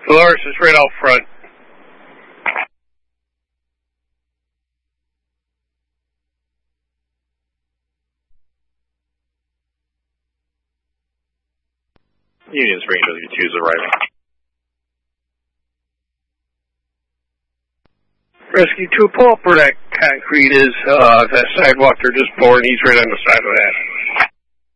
Dolores is right out front. Union Spring W2 is arriving. Rescue 2, pull up where that concrete is, that sidewalk they're just pouring. He's right on the side of that.